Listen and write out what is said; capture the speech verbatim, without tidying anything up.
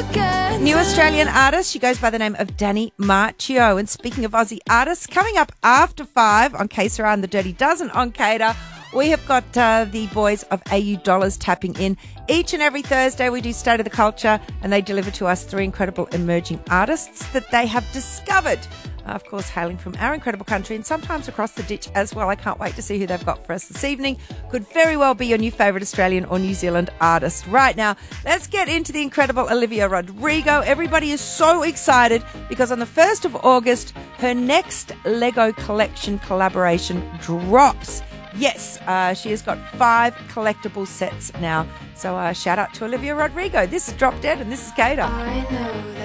again. New Australian artist. She goes by the name of Danny Marchio. And speaking of Aussie artists, coming up after five on K S R and the Dirty Dozen on Cater, we have got uh, the boys of A U Dollars tapping in. Each and every Thursday we do State of the Culture, and they deliver to us three incredible emerging artists that they have discovered. Uh, of course, hailing from our incredible country and sometimes across the ditch as well. I can't wait to see who they've got for us this evening. Could very well be your new favourite Australian or New Zealand artist. Right now, let's get into the incredible Olivia Rodrigo. Everybody is so excited because on the first of August, her next Lego collection collaboration drops. Yes, uh, she has got five collectible sets now. So uh, shout out to Olivia Rodrigo. This is Drop Dead and this is Cater. I know that